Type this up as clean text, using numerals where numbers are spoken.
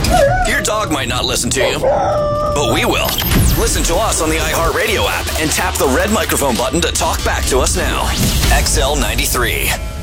Your dog might not listen to you, but we will. Listen to us on the iHeartRadio app and tap the red microphone button to talk back to us now. XL93.